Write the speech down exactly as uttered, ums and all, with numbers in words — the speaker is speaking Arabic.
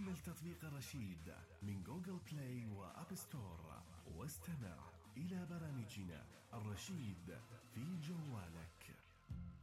حمل تطبيق الرشيد من جوجل بلاي وآب ستور واستمع إلى برامجنا. الرشيد في جوالك.